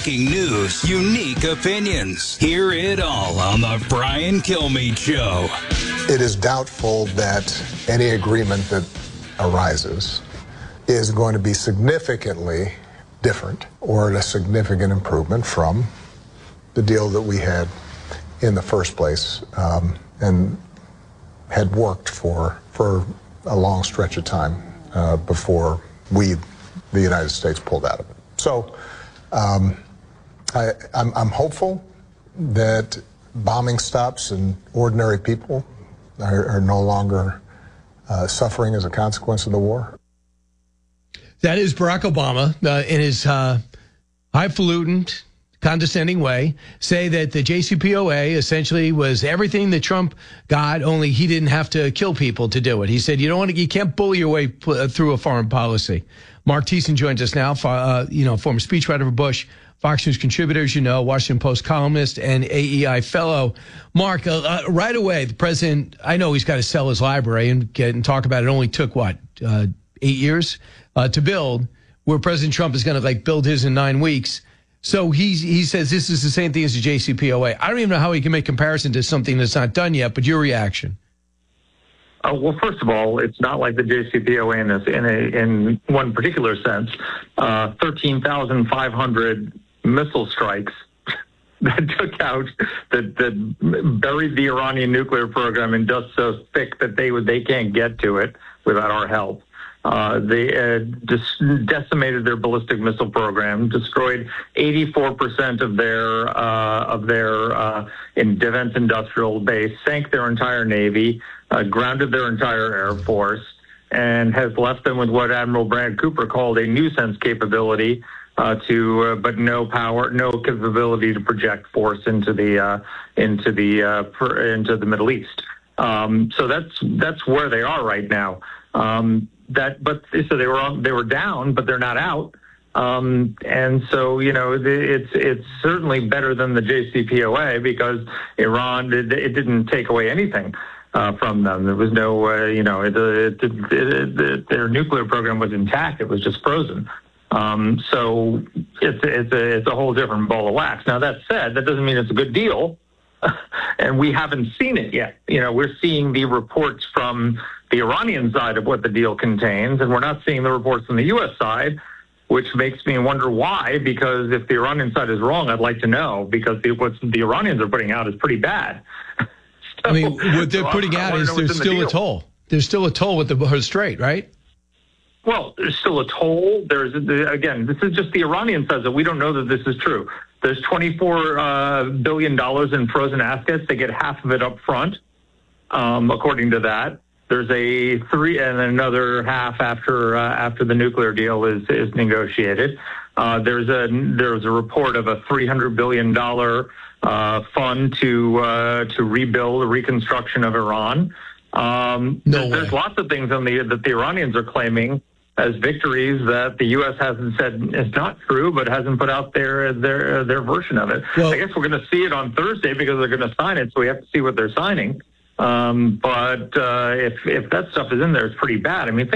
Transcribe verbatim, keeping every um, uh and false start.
Breaking news, unique opinions. Hear it all on the Brian Kilmeade Show. It is doubtful that any agreement that arises is going to be significantly different or a significant improvement from the deal that we had in the first place um, and had worked for for a long stretch of time uh, before we, the United States, pulled out of it. So um, I, I'm, I'm hopeful that bombing stops and ordinary people are, are no longer uh, suffering as a consequence of the war. That is Barack Obama uh, in his uh, highfalutin, condescending way, say that the J C P O A essentially was everything that Trump got, only he didn't have to kill people to do it. He said, you don't want to, you can't bully your way through a foreign policy. Mark Thiessen joins us now, uh, you know, former speechwriter for Bush, Fox News contributor, as you know, Washington Post columnist, and A E I fellow. Mark, uh, uh, right away, the president, I know he's got to sell his library and get and talk about it. It only took, what, uh, eight years uh, to build, where President Trump is going to, like, build his in nine weeks. So he, he says this is the same thing as the J C P O A. I don't even know how he can make comparison to something that's not done yet, but your reaction. Uh, well, first of all, it's not like the J C P O A in this, in, a, in one particular sense. Uh, thirteen thousand five hundred missile strikes that took out, that, that buried the Iranian nuclear program in dust so thick that they would they can't get to it without our help. Uh, they uh, dis- decimated their ballistic missile program, destroyed eighty-four percent of their uh, of their uh, in defense industrial base, sank their entire navy, uh, grounded their entire air force, and has left them with what Admiral Brad Cooper called a nuisance capability, uh, to uh, but no power, no capability to project force into the uh, into the uh, per, into the Middle East. Um, so that's that's where they are right now. Um, That, but so they were on, they were down, but they're not out, um, and so you know it's it's certainly better than the J C P O A because Iran it, it didn't take away anything uh, from them. There was no uh, you know it, it, it, it, their nuclear program was intact. It was just frozen. Um, so it's it's a it's a whole different ball of wax. Now that said, that doesn't mean it's a good deal. And we haven't seen it yet. You know, we're seeing the reports from the Iranian side of what the deal contains, and we're not seeing the reports from the U S side, which makes me wonder why, because if the Iranian side is wrong, I'd like to know, because the, what the Iranians are putting out is pretty bad. so, I mean, what they're so putting out is there's still the a toll. There's still a toll with the Hormuz Strait, right? Well, there's still a toll. There's, again, this is just the Iranian says that we don't know that this is true. There's twenty-four uh, billion dollars in frozen assets. They get half of it up front, um, according to that. There's a three and another half after uh, after the nuclear deal is is negotiated. Uh, there's a there's a report of a three hundred billion dollars uh, fund to uh, to rebuild the reconstruction of Iran. Um, no there's, there's lots of things on the that the Iranians are claiming as victories that the U S hasn't said is not true, but hasn't put out their their their version of it. Well, I guess we're going to see it on Thursday because they're going to sign it, so we have to see what they're signing. Um, but uh, if if that stuff is in there, it's pretty bad. I mean, think